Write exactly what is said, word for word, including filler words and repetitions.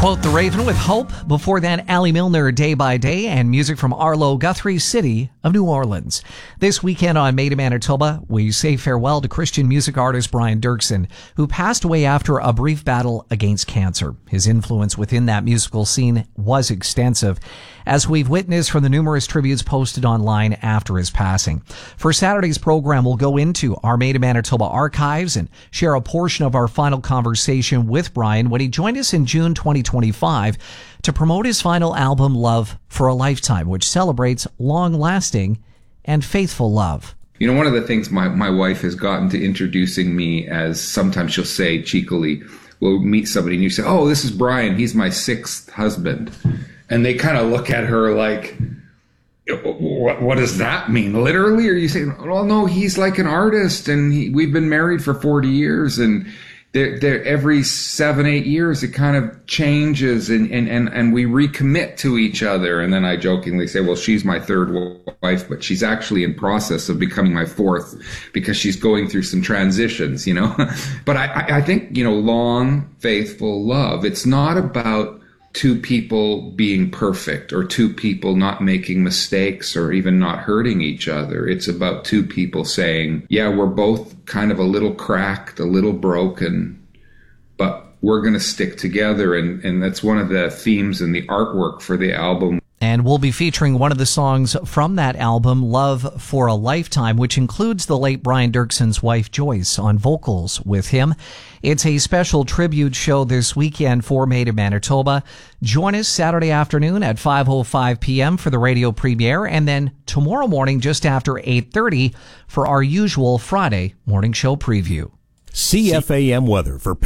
Quote the Raven with Hope. Before that, Allie Milner, Day by Day, and music from Arlo Guthrie, City of New Orleans. This weekend on Made in Manitoba, we say farewell to Christian music artist Brian Dirksen, who passed away after a brief battle against cancer. His influence within that musical scene was extensive, as we've witnessed from the numerous tributes posted online after his passing. For Saturday's program, we'll go into our Made in Manitoba archives and share a portion of our final conversation with Brian when he joined us in June twenty twenty-five to promote his final album, Love for a Lifetime, which celebrates long-lasting and faithful love. You know, one of the things my, my wife has gotten to introducing me as, sometimes she'll say cheekily, we'll meet somebody and you say, oh, this is Brian, he's my sixth husband. And they kind of look at her like, what, what does that mean? Literally? Or you say, well, no, he's like an artist and he, we've been married for forty years and they're, they're, every seven, eight years it kind of changes and, and, and, and we recommit to each other. And then I jokingly say, well, she's my third wife, but she's actually in process of becoming my fourth because she's going through some transitions, you know. But I, I think, you know, long, faithful love, it's not about two people being perfect or two people not making mistakes or even not hurting each other. It's about two people saying, yeah, we're both kind of a little cracked, a little broken, but we're going to stick together. And, and that's one of the themes in the artwork for the album. And we'll be featuring one of the songs from that album, Love for a Lifetime, which includes the late Brian Dirksen's wife, Joyce, on vocals with him. It's a special tribute show this weekend for Made in Manitoba. Join us Saturday afternoon at five oh five p.m. for the radio premiere, and then tomorrow morning just after eight thirty for our usual Friday morning show preview. C F A M weather for